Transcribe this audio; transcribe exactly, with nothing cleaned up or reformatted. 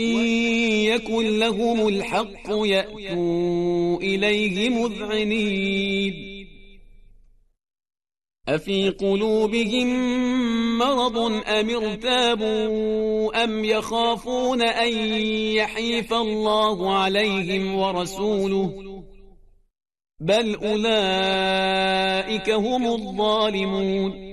يكن لهم الحق يأتوا إليه مذعنين أفي قلوبهم مرض أم ارتابوا أم يخافون أن يحيف الله عليهم ورسوله بل أولئك هم الظالمون